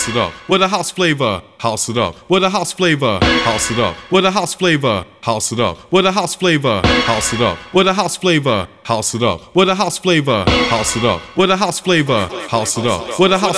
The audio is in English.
house it up. With a house flavor, house it up. With a house flavor, house it up. With a house flavor, house it up. With a house flavor, house it up. With a house flavor, house it up. With a house flavor, house it up. With a house flavor, house it up. With a house